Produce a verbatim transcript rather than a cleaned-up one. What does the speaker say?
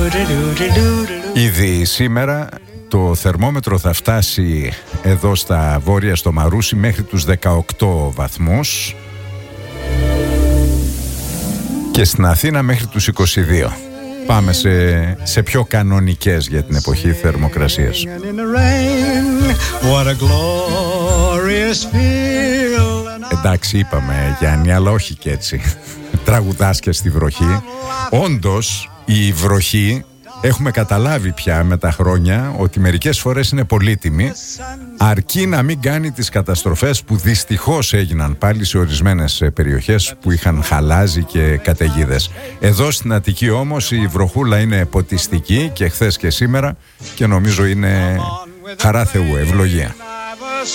Ήδη σήμερα το θερμόμετρο θα φτάσει εδώ στα βόρεια στο Μαρούσι μέχρι τους δεκαοκτώ βαθμούς και στην Αθήνα μέχρι τους είκοσι δύο. Πάμε σε, σε πιο κανονικές για την εποχή θερμοκρασίες. Εντάξει, είπαμε Γιάννη, αλλά όχι και έτσι. Τραγουδάς και στη βροχή. Όντως η βροχή, έχουμε καταλάβει πια με τα χρόνια ότι μερικές φορές είναι πολύτιμη, αρκεί να μην κάνει τις καταστροφές που δυστυχώς έγιναν πάλι σε ορισμένες περιοχές που είχαν χαλάζι και καταιγίδες. Εδώ στην Αττική όμως η βροχούλα είναι ποτιστική και χθες και σήμερα, και νομίζω είναι χαρά Θεού, ευλογία.